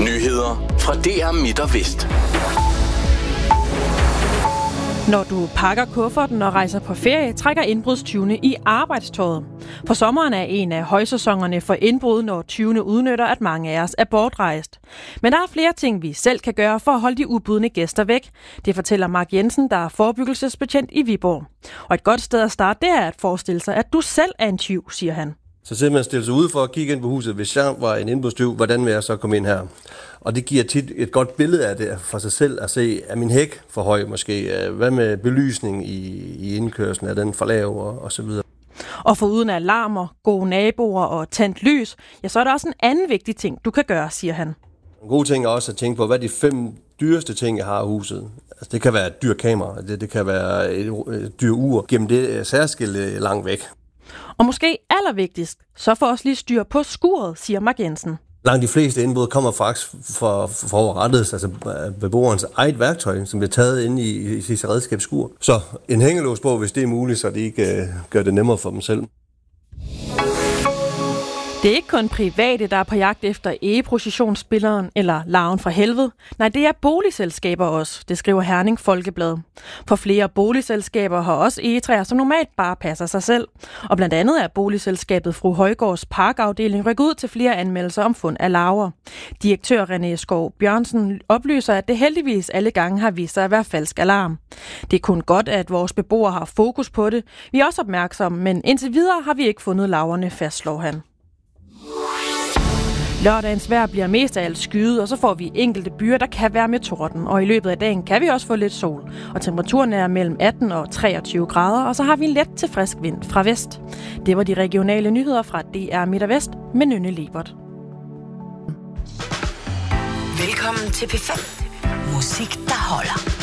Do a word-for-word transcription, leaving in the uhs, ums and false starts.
Nyheder fra D R Midt og Vest. Når du pakker kufferten og rejser på ferie, trækker indbrudstyvene i arbejdstøjet. For sommeren er en af højsæsonerne for indbrud, når tyvene udnytter, at mange af os er bortrejst. Men der er flere ting, vi selv kan gøre for at holde de ubudne gæster væk. Det fortæller Mark Jensen, der er forebyggelsesbetjent i Viborg. Og et godt sted at starte, det er at forestille sig, at du selv er en tyv, siger han. Så simpelthen stille sig ud for at kigge ind på huset. Hvis jeg var en indbrudstyv, hvordan vil jeg så komme ind her? Og det giver tit et godt billede af det for sig selv at se, er min hæk for høj måske? Hvad med belysning i, i indkørslen? Er den for lav og, og så videre? Og foruden alarmer, gode naboer og tændt lys, ja, så er der også en anden vigtig ting, du kan gøre, siger han. En god ting er også at tænke på, hvad er de fem dyreste ting, jeg har i huset? Altså, det kan være et dyr kamera, det, det kan være et, et dyr ur. Gennem det særskilt langt væk. Og måske allervigtigst, så får os lige styr på skuret, siger Mark Jensen. Langt de fleste indbrud kommer faktisk for forrettet, altså beboerens eget værktøj, som bliver taget ind i, i sit redskabsskur. Så en hængelås på, hvis det er muligt, så det ikke uh, gør det nemmere for dem selv. Det er ikke kun private, der er på jagt efter egeprocessionsspilleren eller larven fra helvede. Nej, det er boligselskaber også, det skriver Herning Folkeblad. For flere boligselskaber har også egetræer, som normalt bare passer sig selv. Og blandt andet er boligselskabet Fru Højgaards parkafdeling rykket ud til flere anmeldelser om fund af larver. Direktør René Skov Bjørnsen oplyser, at det heldigvis alle gange har vist sig at være falsk alarm. Det er kun godt, at vores beboere har fokus på det. Vi er også opmærksomme, men indtil videre har vi ikke fundet larverne, fastslår han. Lørdagens vejr bliver mest af alt skyet, og så får vi enkelte byer, der kan være med torden. Og i løbet af dagen kan vi også få lidt sol. Og temperaturen er mellem atten og treogtyve grader, og så har vi en let til frisk vind fra vest. Det var de regionale nyheder fra D R Midt og Vest med Nynne Lebert. Velkommen til P fem. Musik, der holder.